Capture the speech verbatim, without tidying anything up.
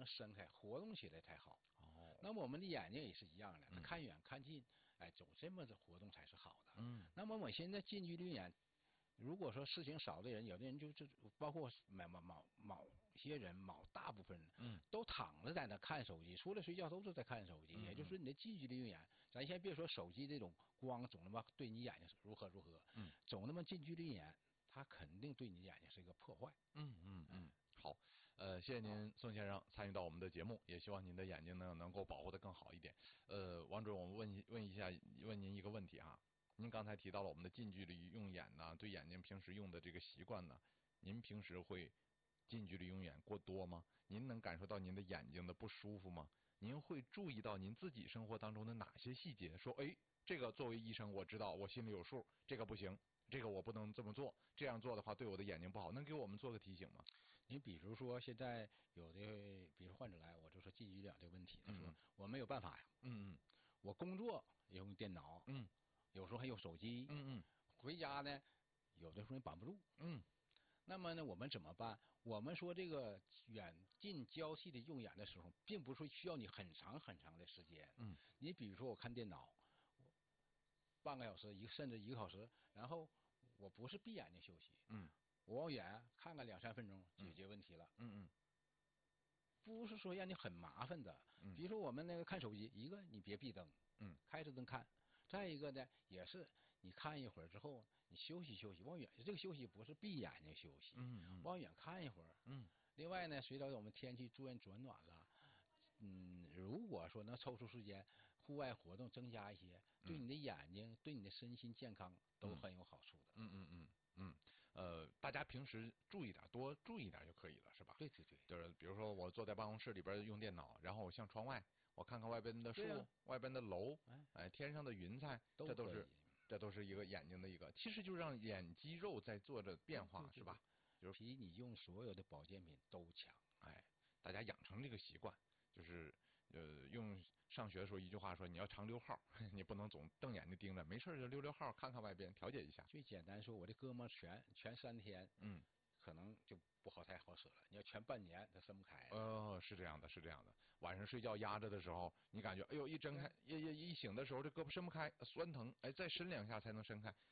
伸开，活动起来才好。 哦， 那么我们的眼睛也是一样的， 嗯、 看远看近，哎，总这么的活动才是好的。 嗯， 那么我现在近距离眼。如果说事情少的人，有的人就就包括某某某某些人，某大部分人， 嗯， 都躺着在那看手机，除了睡觉都是在看手机。 嗯、 也就是说，你的近距离用眼，咱先别说手机这种光总那么对你眼睛如何如何， 嗯， 总那么近距离眼，它肯定对你眼睛是一个破坏。 嗯嗯嗯，好，呃，谢谢您宋先生参与到我们的节目，也希望您的眼睛呢能够保护得更好一点。呃，王主任，我们问一问一下，问您一个问题哈。您刚才提到了我们的近距离用眼呢，对眼睛平时用的这个习惯呢，您平时会近距离用眼过多吗？您能感受到您的眼睛的不舒服吗？您会注意到您自己生活当中的哪些细节？说，哎，这个作为医生我知道，我心里有数，这个不行，这个我不能这么做，这样做的话对我的眼睛不好，能给我们做个提醒吗？ 你比如说现在有的，比如患者来，我就说近距离眼这个问题，他说、 嗯、 我没有办法呀， 嗯嗯， 我工作也用电脑， 嗯， 有时候还有手机， 嗯嗯， 回家呢，有的时候也绑不住， 嗯。 那么呢，我们怎么办？我们说这个远近交替的用眼的时候，并不是需要你很长很长的时间。 嗯， 你比如说我看电脑，半个小时一个甚至一个小时，然后我不是闭眼睛休息， 嗯， 我往远看个两三分钟解决问题了。 嗯嗯， 不是说让你很麻烦的。 嗯， 比如说我们那个看手机，一个你别闭灯， 嗯， 开着灯看。再一个呢，也是你看一会儿之后，你休息休息，往远这个休息不是闭眼睛休息， 嗯嗯， 往远看一会儿。 嗯。 另外呢，随着我们天气逐渐转暖了，嗯，如果说能抽出时间，户外活动增加一些，对你的眼睛、对你的身心健康都很有好处的。 嗯嗯嗯嗯，呃，大家平时注意点，多注意点就可以了，是吧？ 对对对， 就是比如说我坐在办公室里边用电脑，然后我向窗外，我看看外边的树、 啊、 外边的楼， 哎， 哎，天上的云彩，这都是这都是一个眼睛的一个，其实就让眼肌肉在做着变化， 对对对对是吧？就是比你用所有的保健品都强。 哎，大家养成这个习惯。就是呃，用上学的时候一句话说，你要常溜号，你不能总瞪眼睛盯着，没事就溜溜号，看看外边，调节一下。 最简单说，我这胳膊全全三天， 嗯， 可能就不好太好使了。你要全半年，它伸不开。 哦，是这样的，是这样的。晚上睡觉压着的时候，你感觉哎呦一睁开，一一一醒的时候，这胳膊伸不开，酸疼，哎，再伸两下才能伸开。